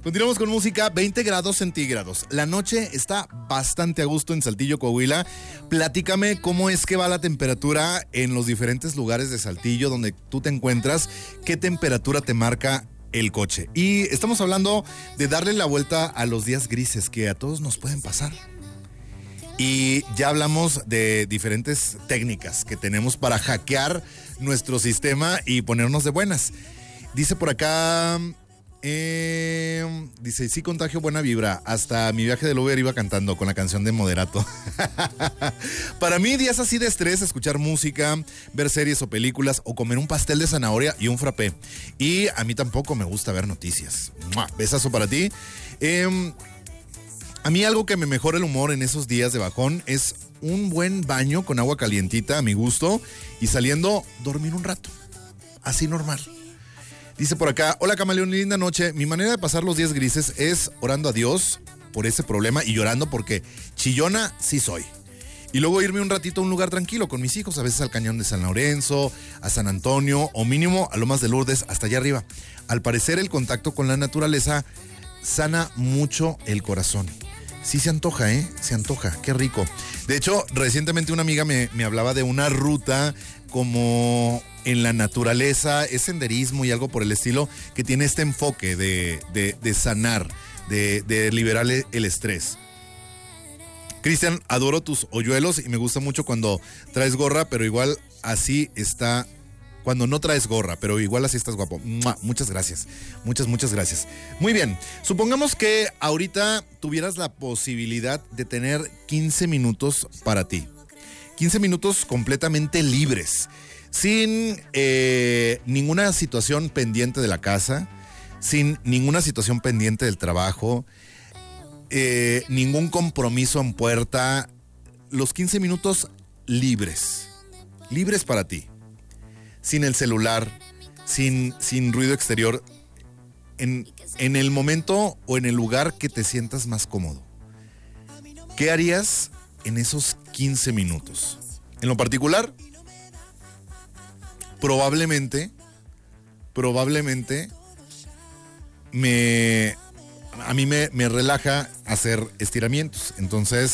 Continuamos con música, 20 grados centígrados. La noche está bastante a gusto en Saltillo, Coahuila. Platícame cómo es que va la temperatura en los diferentes lugares de Saltillo donde tú te encuentras. ¿Qué temperatura te marca el coche? Y estamos hablando de darle la vuelta a los días grises que a todos nos pueden pasar. Y ya hablamos de diferentes técnicas que tenemos para hackear nuestro sistema y ponernos de buenas. Dice por acá... dice, sí contagio buena vibra. Hasta mi viaje del Uber iba cantando con la canción de Moderato. Para mí, días así de estrés, escuchar música, ver series o películas o comer un pastel de zanahoria y un frappé. Y a mí tampoco me gusta ver noticias. ¡Mua! Besazo para ti. A mí algo que me mejora el humor en esos días de bajón es un buen baño con agua calientita a mi gusto y saliendo dormir un rato. Así normal. Dice por acá, hola Camaleón, linda noche. Mi manera de pasar los días grises es orando a Dios por ese problema y llorando porque chillona sí soy. Y luego irme un ratito a un lugar tranquilo con mis hijos, a veces al Cañón de San Lorenzo, a San Antonio o mínimo a Lomas de Lourdes, hasta allá arriba. Al parecer el contacto con la naturaleza sana mucho el corazón. Sí se antoja, se antoja, qué rico. De hecho, recientemente una amiga me hablaba de una ruta como en la naturaleza, es senderismo y algo por el estilo, que tiene este enfoque de sanar, de liberar el estrés. Cristian, adoro tus hoyuelos y me gusta mucho cuando traes gorra, pero igual así está, cuando no traes gorra, pero igual así estás guapo. ¡Mua! Muchas gracias, muchas gracias. Muy bien, supongamos que ahorita tuvieras la posibilidad de tener 15 minutos para ti. 15 minutos completamente libres. Sin ninguna situación pendiente de la casa, sin ninguna situación pendiente del trabajo, ningún compromiso en puerta, los 15 minutos libres para ti, sin el celular, sin ruido exterior, en el momento o en el lugar que te sientas más cómodo. ¿Qué harías en esos 15 minutos? En lo particular, probablemente a mí me relaja hacer estiramientos. Entonces